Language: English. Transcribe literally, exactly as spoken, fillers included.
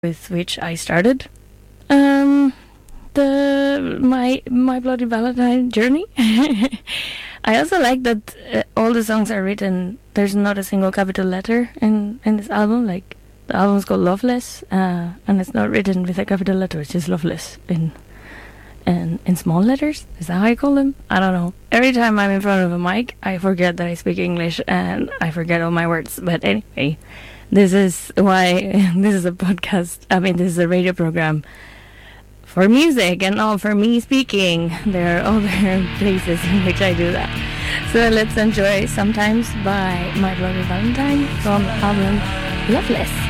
with which I started um, the my my Bloody Valentine journey. I also like that uh, all the songs are written. There's not a single capital letter in in this album. Like the album's called Loveless, uh, and it's not written with a capital letter. It's just Loveless in in in small letters. Is that how I call them? I don't know. Every time I'm in front of a mic, I forget that I speak English and I forget all my words. But anyway. This is why this is a podcast. I mean, this is a radio program for music and not for me speaking. There are other places in which I do that. So let's enjoy Sometimes by My Bloody Valentine from the album Loveless.